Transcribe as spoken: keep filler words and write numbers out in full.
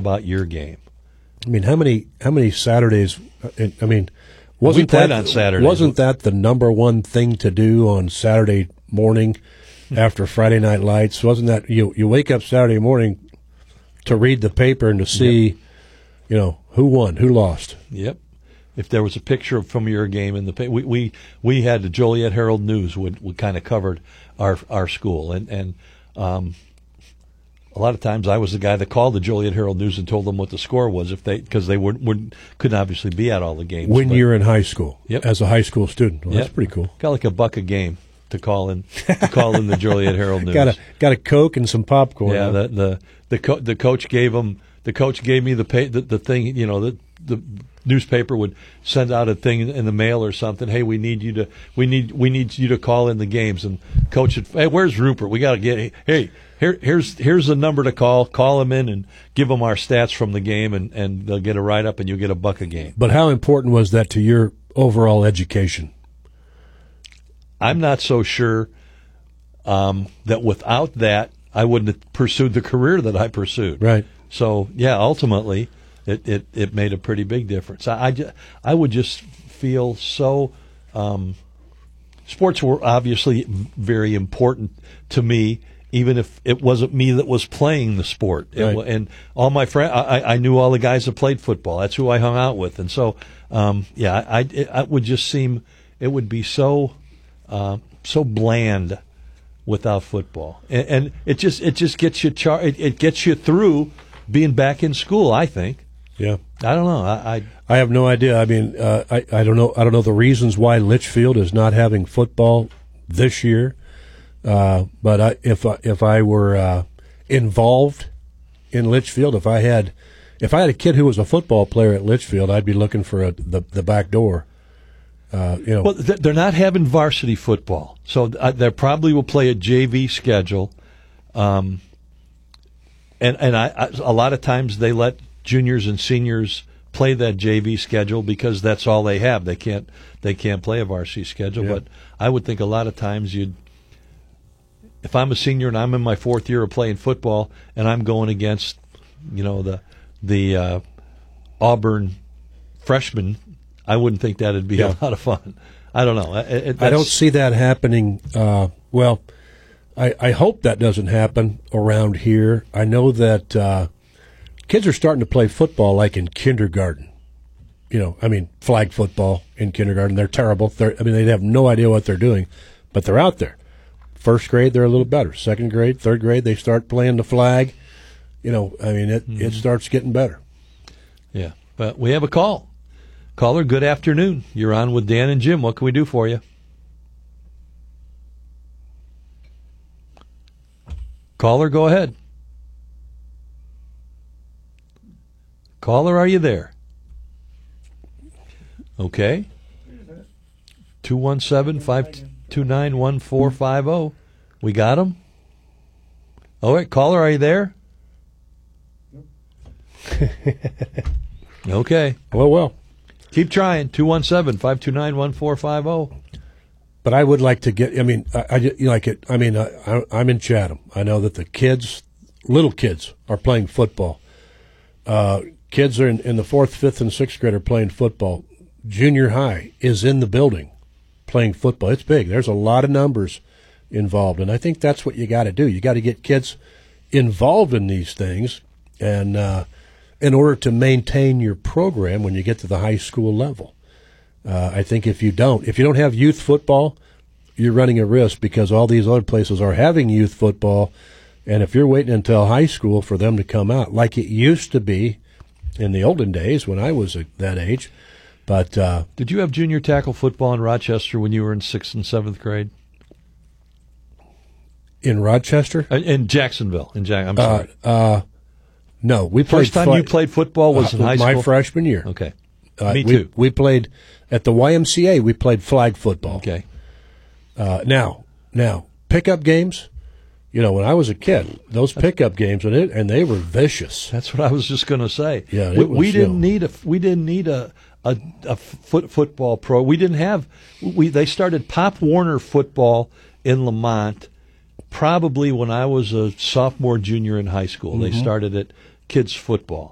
about your game. I mean, how many how many Saturdays? I mean, wasn't we played that on Saturdays. Wasn't that the number one thing to do on Saturday morning after Friday Night Lights? Wasn't that you? You wake up Saturday morning to read the paper and to see, yep. you know, who won, who lost. Yep. If there was a picture from your game in the paper, we we, we had the Joliet Herald News would, would kind of covered our our school, and and um, a lot of times I was the guy that called the Joliet Herald News and told them what the score was if they because they wouldn't, wouldn't couldn't obviously be at all the games. When but, you're in high school, yep. as a high school student, well, yep. that's pretty cool. Got like a buck a game to call in to call in the Joliet Herald News. got a got a Coke and some popcorn. Yeah, huh? the the the, co- the coach gave them the coach gave me the pay, the, the thing you know the the. newspaper would send out a thing in the mail or something. Hey, we need you to we need we need you to call in the games. And coach would, hey, where's Rupert? We got to get. Hey, here here's here's the number to call. Call him in and give them our stats from the game, and, and they'll get a write up, and you'll get a buck a game. But how important was that to your overall education? I'm not so sure um, that without that, I wouldn't have pursued the career that I pursued. Right. So yeah, ultimately. It, it it made a pretty big difference. I, I, just, I would just feel so. Um, sports were obviously very important to me, even if it wasn't me that was playing the sport. Right. It, and all my friends, I, I knew all the guys that played football. That's who I hung out with, and so um, yeah, I it, it would just seem it would be so uh, so bland without football, and, and it just it just gets you char- it, it gets you through being back in school. I think. Yeah, I don't know. I I, I have no idea. I mean, uh, I I don't know. I don't know the reasons why Litchfield is not having football this year. Uh, but I, if I, if I were uh, involved in Litchfield, if I had if I had a kid who was a football player at Litchfield, I'd be looking for a, the the back door. Uh, you know, well, they're not having varsity football, so they probably will play a J V schedule. Um, and and I, I a lot of times they let juniors and seniors play that J V schedule because that's all they have. They can't they can't play a varsity schedule. Yeah. But I would think a lot of times you'd, if I'm a senior and I'm in my fourth year of playing football and I'm going against, you know, the the uh, Auburn freshmen, I wouldn't think that'd be yeah. a lot of fun. I don't know. It, it, I don't see that happening. Uh, well, I, I hope that doesn't happen around here. I know that. Uh, Kids are starting to play football like in kindergarten. You know, I mean, flag football in kindergarten. They're terrible. They're, I mean, they have no idea what they're doing, but they're out there. First grade, they're a little better. Second grade, third grade, they start playing the flag. You know, I mean, it, mm-hmm. it starts getting better. Yeah, but we have a call. Caller, good afternoon. You're on with Dan and Jim. What can we do for you? Caller, go ahead. Caller, are you there? Okay. two one seven, five two nine, one four five zero. We got him? All right, caller, are you there? Okay. Well, well. Keep trying. two one seven, five two nine, one four five zero. But I would like to get, I mean, I, I you know, like it, I mean, I, I'm in Chatham. I know that the kids, little kids, are playing football. Uh, kids are in, in the fourth, fifth, and sixth grade are playing football. Junior high is in the building playing football. It's big. There's a lot of numbers involved, and I think that's what you got to do. You got to get kids involved in these things, and uh, in order to maintain your program when you get to the high school level. Uh, I think if you don't, if you don't have youth football, you're running a risk because all these other places are having youth football, and if you're waiting until high school for them to come out, like it used to be in the olden days when I was at that age. But uh, did you have junior tackle football in Rochester when you were in sixth and seventh grade? In Rochester? Uh, in Jacksonville. In Jack. I'm sorry. Uh, uh, no, we played. First time fl- you played football was uh, in high school. My freshman year. Okay. Uh, Me we, too. We played at the Y M C A. We played flag football. Okay. Uh, now, now pickup games. You know, when I was a kid, those pickup games and it, and they were vicious. That's what I was just going to say. Yeah, we, it was, we didn't you know, need a we didn't need a a, a foot, football pro. We didn't have we. They started Pop Warner football in Lamont probably when I was a sophomore, junior in high school. Mm-hmm. They started it kids football.